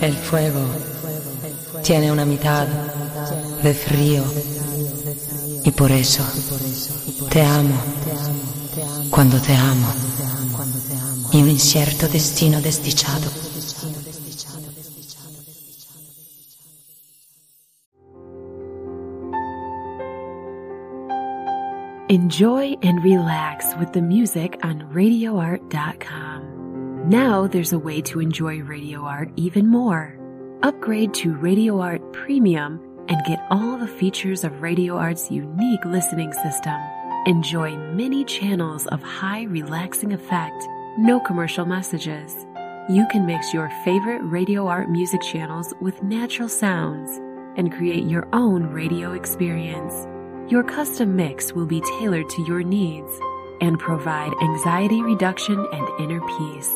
El fuego tiene una mitad de frío y por eso te amo cuando te amo y un incierto destino desdichado. Enjoy and relax with the music on RadioArt.com. Now there's a way to enjoy Radio Art even more. Upgrade to Radio Art Premium and get all the features of Radio Art's unique listening system. Enjoy many channels of high relaxing effect, no commercial messages. You can mix your favorite Radio Art music channels with natural sounds and create your own radio experience. Your custom mix will be tailored to your needs and provide anxiety reduction and inner peace.